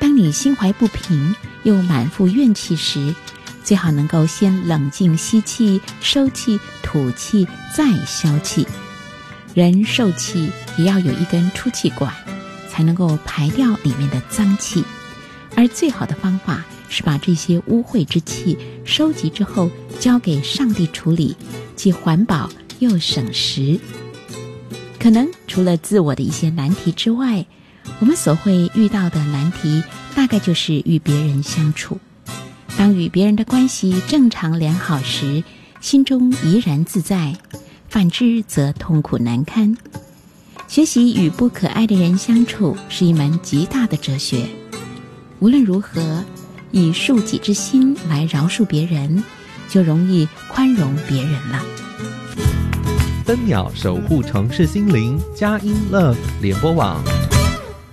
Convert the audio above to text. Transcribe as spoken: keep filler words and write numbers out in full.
当你心怀不平又满腹怨气时，最好能够先冷静吸气、收气、吐气，再消气。人受气也要有一根出气管，才能够排掉里面的脏气。而最好的方法是把这些污秽之气收集之后交给上帝处理，既环保又省时。可能除了自我的一些难题之外，我们所会遇到的难题大概就是与别人相处。当与别人的关系正常良好时，心中怡然自在，反之则痛苦难堪。学习与不可爱的人相处是一门极大的哲学。无论如何，以恕己之心来饶恕别人，就容易宽容别人了。 飞鸟守护城市心灵，佳音 Love 联播网。